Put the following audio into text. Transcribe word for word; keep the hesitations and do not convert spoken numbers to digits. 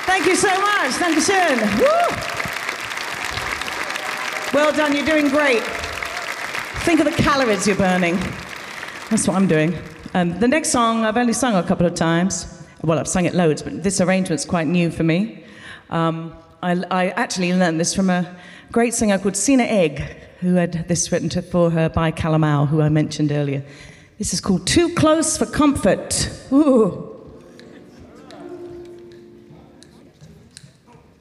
Thank you so much. Dankeschön. Woo! Well done, you're doing great. Think of the calories you're burning. That's what I'm doing. Um, the next song I've only sung a couple of times. Well, I've sung it loads, but this arrangement's quite new for me. Um, I, I actually learned this from a great singer called Sina Egg, who had this written to, for her by Calamau, who I mentioned earlier. This is called Too Close for Comfort. Ooh.